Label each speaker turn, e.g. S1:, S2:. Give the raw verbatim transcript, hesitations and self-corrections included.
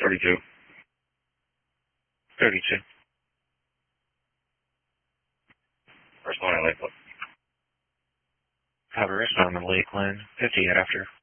S1: thirty-two. thirty-two. Responding Lakeland.
S2: Have a respond to Lakeland, fifty after.